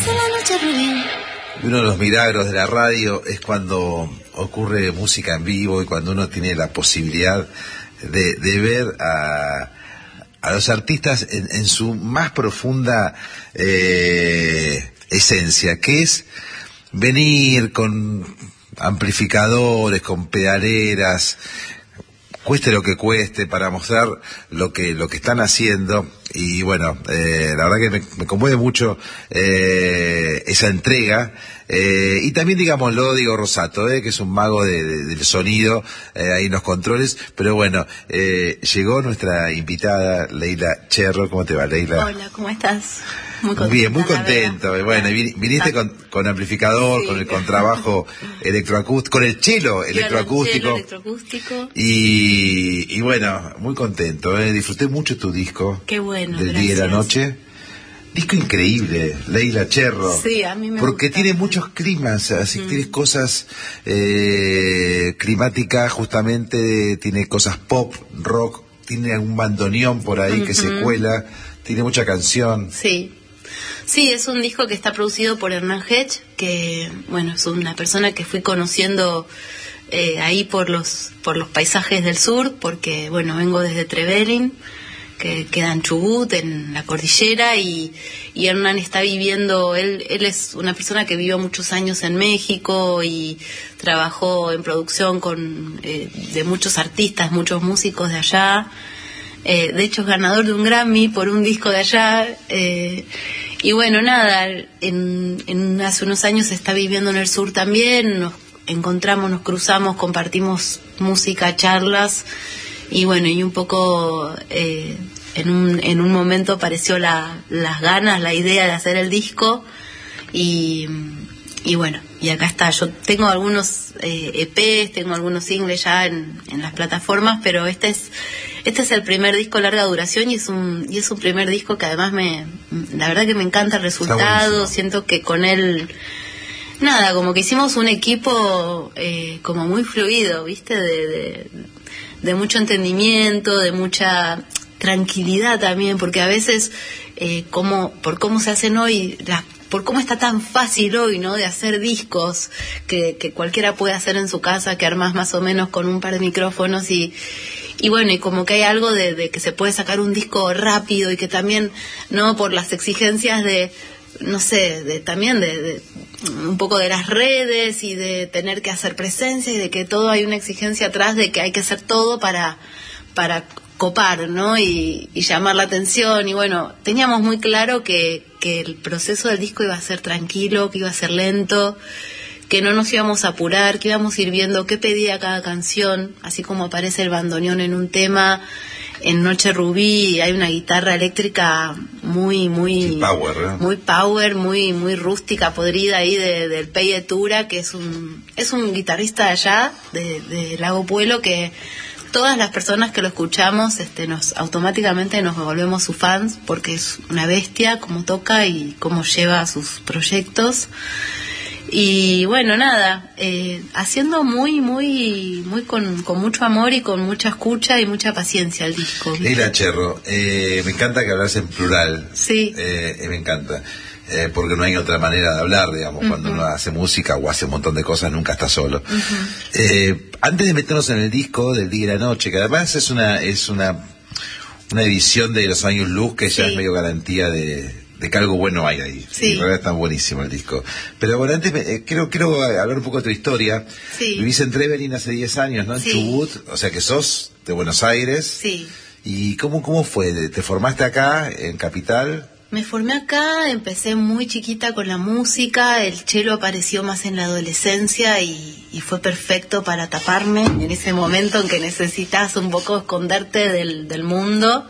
la noche rubí. Uno de los milagros de la radio es cuando ocurre música en vivo y cuando uno tiene la posibilidad de ver a los artistas en su más profunda esencia, que es venir con amplificadores, con pedaleras, cueste lo que cueste, para mostrar lo que están haciendo. Y bueno, la verdad que me conmueve mucho esa entrega. Y también, digámoslo, Diego Rosato, que es un mago del sonido ahí en los controles. Pero bueno, llegó nuestra invitada, Leila Cherro. ¿Cómo te va, Leila? Hola, ¿cómo estás? Muy contenta. Bien, muy contento. Bueno, viniste con amplificador, sí, con el contrabajo electroacústico, con el cello electroacústico. Y bueno, muy contento. Disfruté mucho tu disco. Qué bueno, del Día y la Noche. Disco increíble, Leila Cherro. Sí, a mí me porque gusta. Tiene muchos climas, así tienes cosas climáticas, justamente, tiene cosas pop, rock, tiene un bandoneón por ahí que se cuela, tiene mucha canción. Sí. Sí, es un disco que está producido por Hernán Hedge, que bueno, es una persona que fui conociendo ahí por los paisajes del sur, porque bueno, vengo desde Trevelin, que queda en Chubut, en la cordillera, y Hernán está viviendo, él es una persona que vivió muchos años en México y trabajó en producción de muchos artistas, muchos músicos de allá. De hecho es ganador de un Grammy por un disco de allá. Y bueno, nada, hace unos años está viviendo en el sur también, nos encontramos, nos cruzamos, compartimos música, charlas, y bueno, y un poco en un momento apareció las ganas, la idea de hacer el disco, y bueno, y acá está. Yo tengo algunos EPs, tengo algunos singles ya en las plataformas, pero este es el primer disco larga duración y es un primer disco que además la verdad que me encanta el resultado. Siento que con él, nada, como que hicimos un equipo como muy fluido, ¿viste? De mucho entendimiento, de mucha tranquilidad también, porque a veces por cómo se hacen hoy por cómo está tan fácil hoy, ¿no?, de hacer discos que cualquiera puede hacer en su casa, que armas más o menos con un par de micrófonos y bueno, y como que hay algo de que se puede sacar un disco rápido y que también, ¿no?, por las exigencias no sé, también de un poco de las redes y de tener que hacer presencia y de que todo hay una exigencia atrás de que hay que hacer todo para copar, ¿no?, y llamar la atención. Y bueno, teníamos muy claro que el proceso del disco iba a ser tranquilo, que iba a ser lento, que no nos íbamos a apurar, que íbamos a ir viendo qué pedía cada canción, así como aparece el bandoneón en un tema. En Noche Rubí hay una guitarra eléctrica muy power, ¿eh? Muy power, muy rústica, podrida ahí del Peye Tura, que es un guitarrista de allá, de Lago Puelo, que todas las personas que lo escuchamos automáticamente nos volvemos sus fans, porque es una bestia cómo toca y cómo lleva sus proyectos. Y bueno, nada, haciendo muy con mucho amor y con mucha escucha y mucha paciencia el disco. Leila Cherro, me encanta que hablas en plural. Sí. Me encanta. Porque no hay otra manera de hablar, digamos, cuando uno hace música o hace un montón de cosas, nunca está solo. Antes de meternos en el disco del Día y la Noche, que además es una edición de los años luz, que ya es medio garantía de que algo bueno hay ahí. Sí. En realidad está buenísimo el disco. Pero bueno, antes quiero hablar un poco de tu historia. Sí. Vivís en Trevelin hace 10 años, ¿no? En Chubut, o sea que sos de Buenos Aires. Sí. ¿Y cómo fue? ¿Te formaste acá, en Capital? Me formé acá, empecé muy chiquita con la música, el cello apareció más en la adolescencia y fue perfecto para taparme en ese momento en que necesitas un poco esconderte del mundo.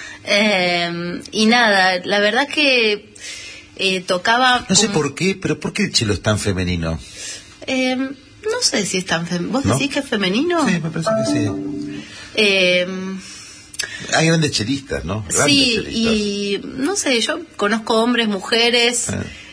Y nada, la verdad que tocaba... No sé por qué, pero ¿por qué el cello es tan femenino? No sé si es tan femenino. ¿Vos decís que es femenino? Sí, me parece que sí. Hay grandes chelistas, ¿no? Sí, chelistas. Y no sé, yo conozco hombres, mujeres.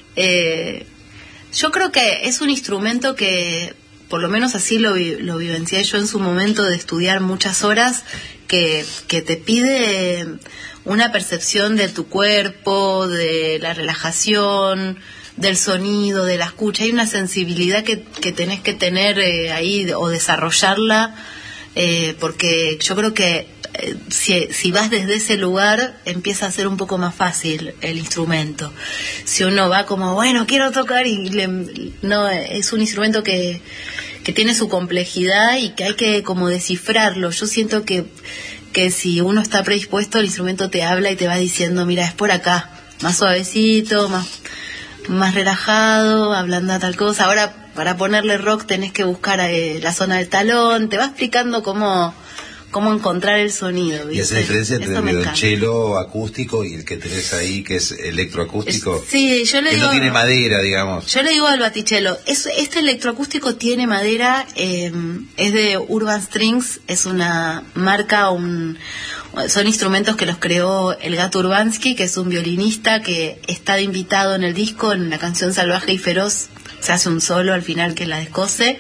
Yo creo que es un instrumento que, por lo menos así lo vivencié yo en su momento, de estudiar muchas horas, que te pide una percepción de tu cuerpo, de la relajación, del sonido, de la escucha. Hay una sensibilidad que tenés que tener ahí o desarrollarla, porque yo creo que si vas desde ese lugar empieza a ser un poco más fácil el instrumento. Si uno va como, bueno, quiero tocar no, es un instrumento que tiene su complejidad y que hay que como descifrarlo. Yo siento que si uno está predispuesto, el instrumento te habla y te va diciendo, mira, es por acá, más suavecito, más relajado, ablanda tal cosa. Ahora, para ponerle rock tenés que buscar la zona del talón, te va explicando cómo encontrar el sonido, ¿viste? ¿Y esa diferencia entre el violonchelo acústico y el que tenés ahí, que es electroacústico? Sí, yo le digo... Que no tiene madera, digamos. Yo le digo al batichelo, este electroacústico tiene madera, es de Urban Strings, es una marca, son instrumentos que los creó el Gato Urbansky, que es un violinista que está de invitado en el disco, en la canción Salvaje y Feroz, se hace un solo al final que la descose.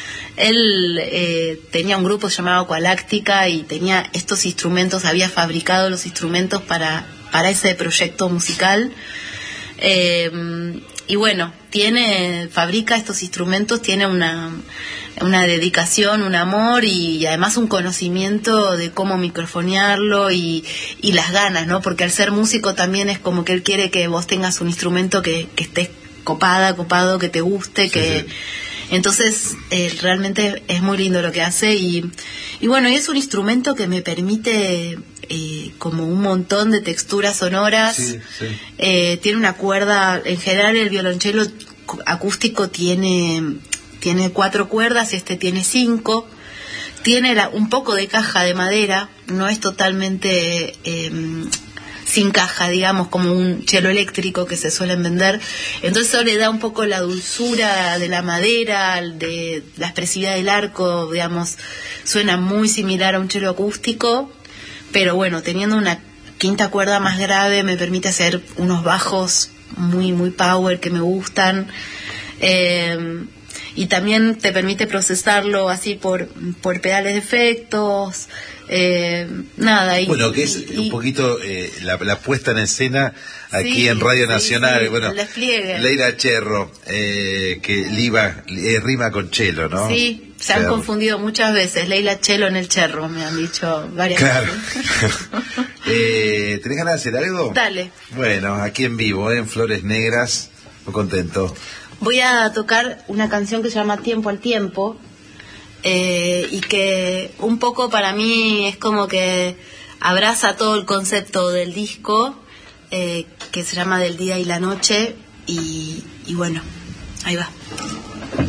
Él tenía un grupo llamado Aqualáctica y tenía estos instrumentos, había fabricado los instrumentos para ese proyecto musical. Y bueno, fabrica estos instrumentos, tiene una dedicación, un amor y además un conocimiento de cómo microfonearlo y las ganas, ¿no? Porque al ser músico también es como que él quiere que vos tengas un instrumento que estés copado, que te guste, sí. Entonces realmente es muy lindo lo que hace y bueno, y es un instrumento que me permite como un montón de texturas sonoras. Sí. Tiene una cuerda, en general el violonchelo acústico tiene 4 cuerdas, este tiene 5. Tiene un poco de caja de madera, no es totalmente sin caja, digamos, como un cello eléctrico que se suelen vender. Entonces eso le da un poco la dulzura de la madera, de la expresividad del arco, digamos, suena muy similar a un cello acústico, pero bueno, teniendo una quinta cuerda más grave me permite hacer unos bajos muy, muy power que me gustan. Y también te permite procesarlo así por pedales de efectos, nada. Bueno, que es un poquito la puesta en escena aquí en Radio Nacional. Sí, bueno, Leila Cherro, que rima con chelo, ¿no? Sí, se han confundido muchas veces. Leila Chelo en el Cherro, me han dicho varias veces. ¿Tenés ganas de hacer algo? Dale. Bueno, aquí en vivo, en Flores Negras, muy contento. Voy a tocar una canción que se llama Tiempo al Tiempo, y que un poco para mí es como que abraza todo el concepto del disco, que se llama Del Día y la Noche, y bueno, ahí va.